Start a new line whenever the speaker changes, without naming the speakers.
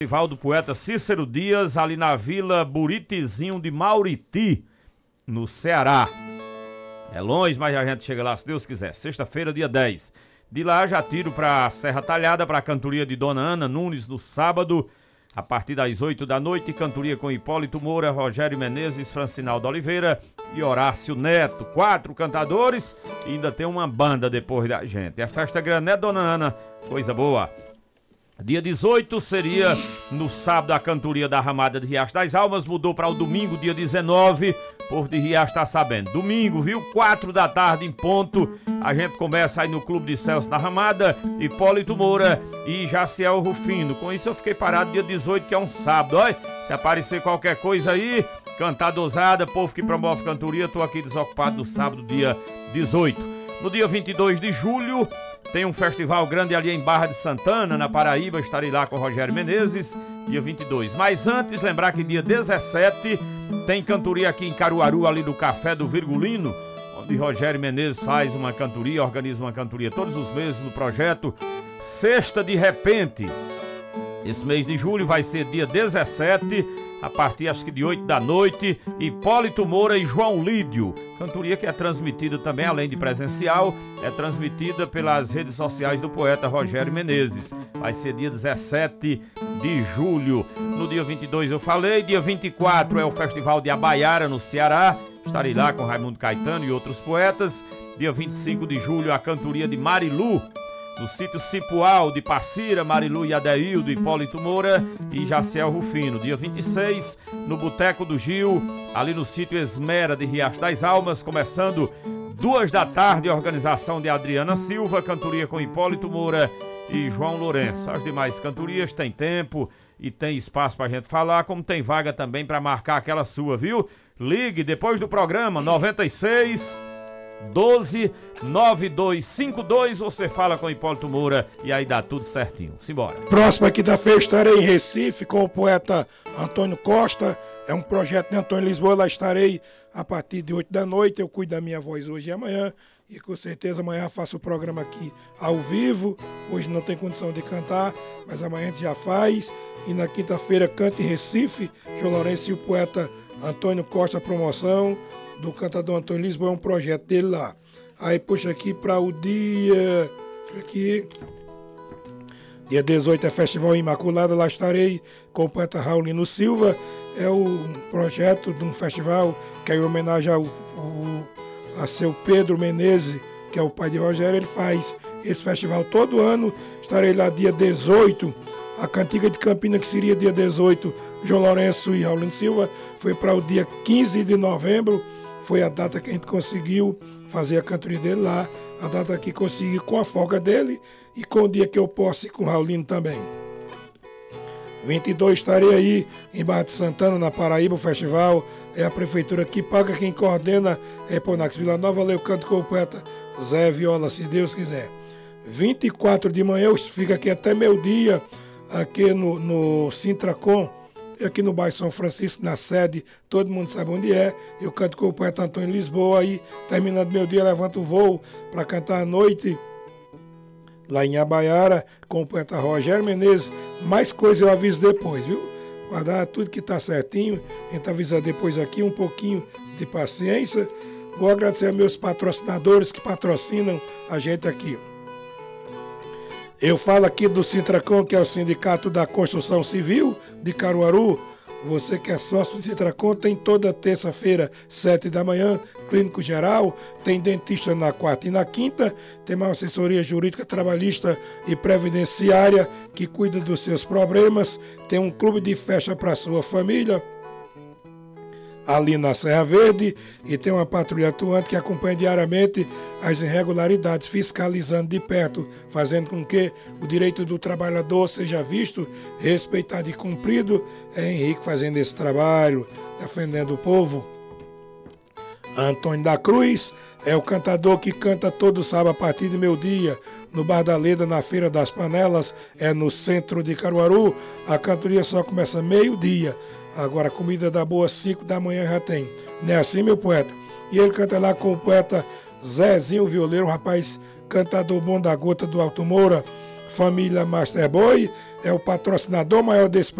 Festival do poeta Cícero Dias, ali na Vila Buritizinho de Mauriti, no Ceará. É longe, mas a gente chega lá se Deus quiser. Sexta-feira, dia 10. De lá já tiro pra Serra Talhada, pra cantoria de Dona Ana Nunes, no sábado, a partir das 8 da noite, cantoria com Hipólito Moura, Rogério Menezes, Francinaldo Oliveira e Horácio Neto. 4 cantadores e ainda tem uma banda depois da gente. A festa grande, né, Dona Ana? Coisa boa. Dia 18 seria no sábado a cantoria da Ramada de Riacho das Almas, mudou para o domingo, dia 19, por de Riacho tá sabendo. Domingo, viu? 4 da tarde em ponto, a gente começa aí no Clube de Celso da Ramada, Hipólito Moura e Jaciel Rufino. Com isso eu fiquei parado dia 18, que é um sábado, olha. Se aparecer qualquer coisa aí, cantar dosada, povo que promove cantoria, tô aqui desocupado no sábado, dia 18. No dia 22 de julho, tem um festival grande ali em Barra de Santana, na Paraíba, estarei lá com o Rogério Menezes, dia 22. Mas antes, lembrar que dia 17 tem cantoria aqui em Caruaru, ali do Café do Virgulino, onde Rogério Menezes faz uma cantoria, organiza uma cantoria todos os meses no projeto Sexta de Repente. Esse mês de julho vai ser dia 17, a partir acho que de 8 da noite, Hipólito Moura e João Lídio. Cantoria que é transmitida também, além de presencial, é transmitida pelas redes sociais do poeta Rogério Menezes. Vai ser dia 17 de julho. No dia 22 eu falei, dia 24 é o Festival de Abaiara, no Ceará. Estarei lá com Raimundo Caetano e outros poetas. Dia 25 de julho a cantoria de Marilu, no sítio Cipual de Passira, Marilu e Adeildo, Hipólito Moura e Jaciel Rufino. Dia 26, no Boteco do Gil, ali no sítio Esmera de Riacho das Almas, começando 2 da tarde, organização de Adriana Silva, cantoria com Hipólito Moura e João Lourenço. As demais cantorias tem tempo e tem espaço pra gente falar, como tem vaga também pra marcar aquela sua, viu? Ligue depois do programa, 96 12 9252, você fala com Hipólito Moura e aí dá tudo certinho. Simbora.
Próxima quinta-feira estarei em Recife com o poeta Antônio Costa. É um projeto de Antônio Lisboa. Lá estarei a partir de 8 da noite. Eu cuido da minha voz hoje e amanhã. E com certeza amanhã faço o programa aqui ao vivo. Hoje não tem condição de cantar, mas amanhã a gente já faz. E na quinta-feira canta em Recife. João Lourenço e o poeta Antônio Costa, promoção do cantador Antônio Lisboa, é um projeto dele lá. Aí puxa aqui para o dia... Aqui, dia 18 é Festival Imaculada, lá estarei com o poeta Raulino Silva. É um projeto de um festival que é em homenagem a seu Pedro Menezes, que é o pai de Rogério. Ele faz esse festival todo ano. Estarei lá dia 18. A cantiga de Campina, que seria dia 18, João Lourenço e Raulino Silva, foi para o dia 15 de novembro. Foi a data que a gente conseguiu fazer a cantoria dele lá, a data que consegui com a folga dele e com o dia que eu posso ir com o Raulino também. 22 estarei aí em Barra de Santana, na Paraíba, o festival. É a prefeitura que paga, quem coordena é Ponax Vila Nova. Eu canto com o poeta Zé Viola, se Deus quiser. 24 de manhã, eu fico aqui até meio-dia, aqui no Sintracom, aqui no bairro São Francisco, na sede, todo mundo sabe onde é. Eu canto com o poeta Antônio Lisboa, aí terminando meu dia, levanto o voo para cantar à noite lá em Abaiara com o poeta Rogério Menezes. Mais coisa eu aviso depois, viu? Guardar tudo que tá certinho, a gente avisa depois aqui, um pouquinho de paciência. Vou agradecer a meus patrocinadores que patrocinam a gente aqui. Eu falo aqui do Sintracom, que é o Sindicato da Construção Civil de Caruaru. Você que é sócio do Sintracom, tem toda terça-feira, 7 da manhã, clínico geral, tem dentista na quarta e na quinta, tem uma assessoria jurídica, trabalhista e previdenciária que cuida dos seus problemas, tem um clube de festa para sua família, ali na Serra Verde, e tem uma patrulha atuante que acompanha diariamente as irregularidades, fiscalizando de perto, fazendo com que o direito do trabalhador seja visto, respeitado e cumprido. É Henrique fazendo esse trabalho, defendendo o povo. Antônio da Cruz é o cantador que canta todo sábado a partir de meio-dia, no Bar da Leda, na Feira das Panelas, é no centro de Caruaru. A cantoria só começa meio-dia. Agora, a comida da boa, 5 da manhã já tem. Não é assim, meu poeta? E ele canta lá com o poeta Zezinho Violeiro, um rapaz cantador bom da Gota do Alto Moura, família Master Boy. é o patrocinador maior desse